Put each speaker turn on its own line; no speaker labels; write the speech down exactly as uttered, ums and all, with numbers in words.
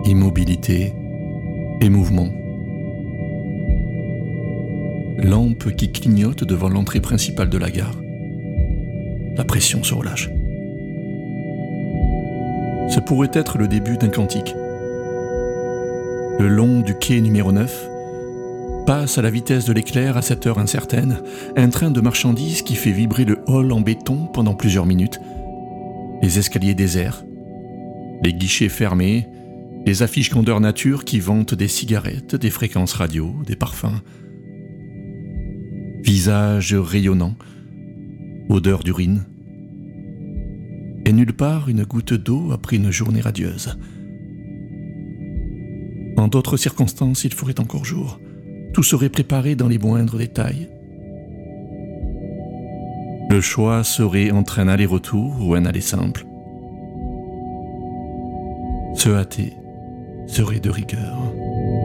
Immobilité et mouvement. Lampe qui clignote devant l'entrée principale de la gare. La pression se relâche. Ce pourrait être le début d'un cantique. Le long du quai numéro neuf passe à la vitesse de l'éclair à cette heure incertaine, un train de marchandises qui fait vibrer le hall en béton pendant plusieurs minutes, les escaliers déserts, les guichets fermés, les affiches grandeur nature qui vantent des cigarettes, des fréquences radio, des parfums. Visages rayonnants, odeur d'urine. Et nulle part une goutte d'eau après une journée radieuse. En d'autres circonstances, il ferait encore jour. Tout serait préparé dans les moindres détails. Le choix serait entre un aller-retour ou un aller simple. Se hâter serait de rigueur.